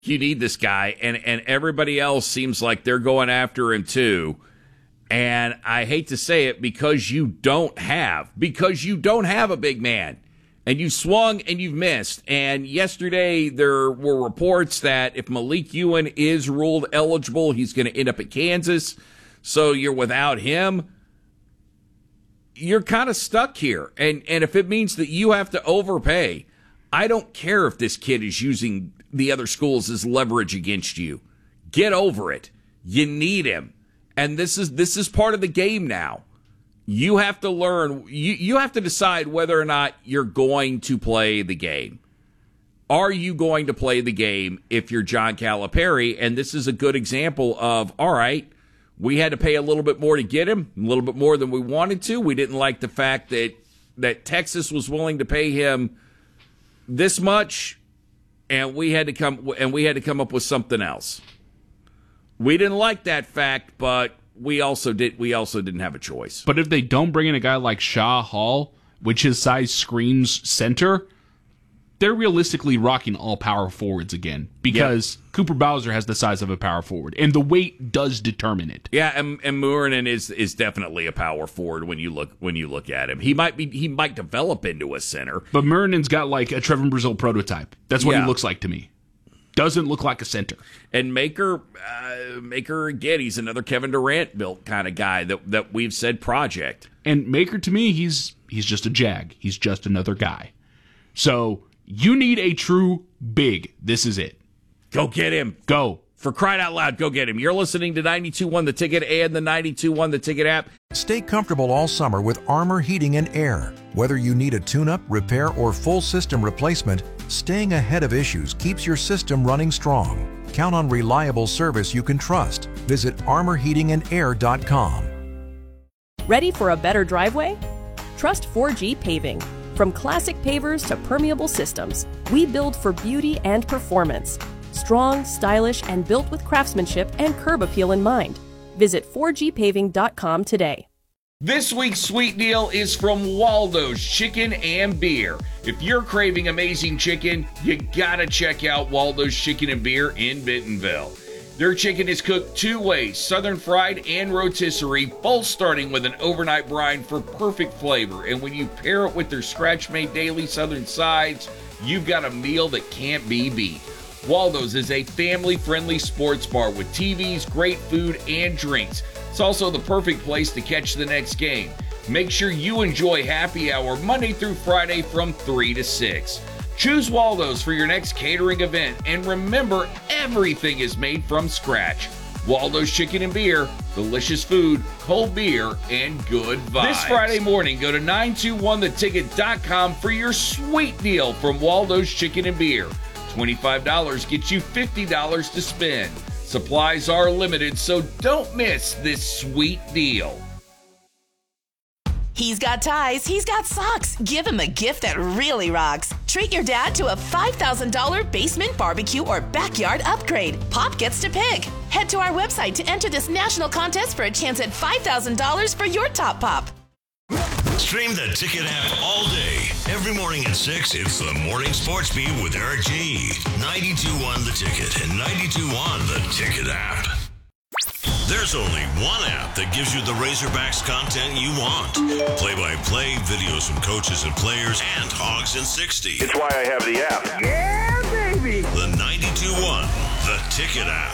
You need this guy, and everybody else seems like they're going after him too. And I hate to say it, because you don't have a big man. And you swung and you've missed. And yesterday there were reports that if Malik Ewan is ruled eligible, he's going to end up at Kansas. So you're without him. You're kind of stuck here. And if it means that you have to overpay, I don't care if this kid is using the other schools as leverage against you. Get over it. You need him. And this is part of the game now. You have to learn. You have to decide whether or not you're going to play the game. Are you going to play the game if you're John Calipari? And this is a good example of, all right, we had to pay a little bit more to get him, a little bit more than we wanted to. We didn't like the fact that Texas was willing to pay him this much, and we had to come up with something else. We didn't like that fact, but we also didn't have a choice. But if they don't bring in a guy like Shah Hall, which his size screams center, they're realistically rocking all power forwards again, because Cooper Bowser has the size of a power forward, and the weight does determine it. Yeah, and Murinen is definitely a power forward when you look at him. He might develop into a center. But Murinen's got like a Trevor Brazil prototype. That's what he looks like to me. Doesn't look like a center. And Maker again, he's another Kevin Durant built kind of guy that we've said project. And Maker, to me, he's just a jag. He's just another guy. So you need a true big. This is it. Go get him. Go. For crying out loud, go get him. You're listening to 92.1 The Ticket and the 92.1 The Ticket app. Stay comfortable all summer with Armor Heating and Air. Whether you need a tune-up, repair, or full system replacement, staying ahead of issues keeps your system running strong. Count on reliable service you can trust. Visit armorheatingandair.com. Ready for a better driveway? Trust 4G Paving. From classic pavers to permeable systems, we build for beauty and performance. Strong, stylish, and built with craftsmanship and curb appeal in mind. Visit 4gpaving.com today. This week's sweet deal is from Waldo's Chicken and Beer. If you're craving amazing chicken, you gotta check out Waldo's Chicken and Beer in Bentonville. Their chicken is cooked two ways, southern fried and rotisserie, both starting with an overnight brine for perfect flavor. And when you pair it with their scratch-made daily southern sides, you've got a meal that can't be beat. Waldo's is a family-friendly sports bar with TVs, great food, and drinks. It's also the perfect place to catch the next game. Make sure you enjoy happy hour Monday through Friday from 3 to 6. Choose Waldo's for your next catering event, and remember, everything is made from scratch. Waldo's Chicken and Beer, delicious food, cold beer, and good vibes. This Friday morning, go to 921theticket.com for your sweet deal from Waldo's Chicken and Beer. $25 gets you $50 to spend. Supplies are limited, so don't miss this sweet deal. He's got ties, he's got socks. Give him a gift that really rocks. Treat your dad to a $5,000 basement barbecue or backyard upgrade. Pop gets to pick. Head to our website to enter this national contest for a chance at $5,000 for your top pop. Stream the Ticket app all day. Every morning at 6, it's the Morning Sports Beat with Eric G. 92.1 The Ticket and 92.1 The Ticket app. There's only one app that gives you the Razorbacks content you want. Play-by-play, videos from coaches and players, and Hogs in 60. It's why I have the app. Yeah, baby! The 92.1 The Ticket app.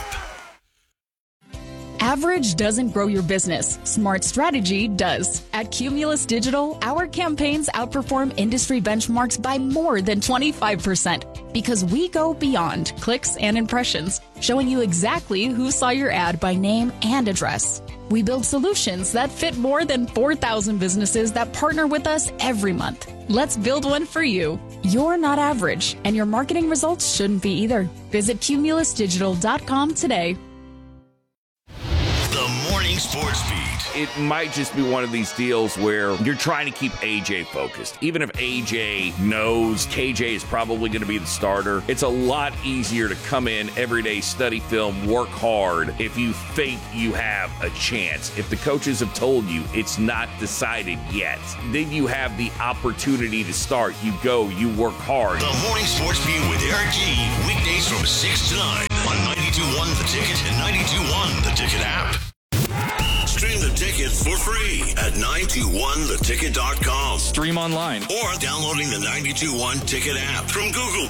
Average doesn't grow your business. Smart strategy does. At Cumulus Digital, our campaigns outperform industry benchmarks by more than 25% because we go beyond clicks and impressions, showing you exactly who saw your ad by name and address. We build solutions that fit more than 4,000 businesses that partner with us every month. Let's build one for you. You're not average, and your marketing results shouldn't be either. Visit cumulusdigital.com today. The Morning Morning Sports Beat. It might just be one of these deals where you're trying to keep AJ focused. Even if AJ knows KJ is probably going to be the starter, it's a lot easier to come in every day, study film, work hard if you think you have a chance. If the coaches have told you it's not decided yet, then you have the opportunity to start. You go, you work hard. The Morning Sports Beat with Eric G. Weekdays from 6 to 9 on 92.1 The Ticket and 92.1 The Ticket app. Stream The Ticket for free at 921theticket.com. Stream online Or downloading the 92.1 Ticket app from Google